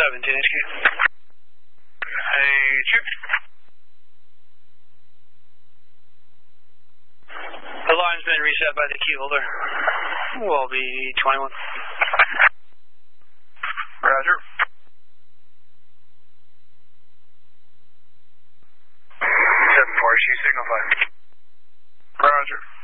17 HQ. Hey, shoot. The line's been reset by the key holder. We'll be 21. Roger. 7-4, HQ, signal 5. Roger.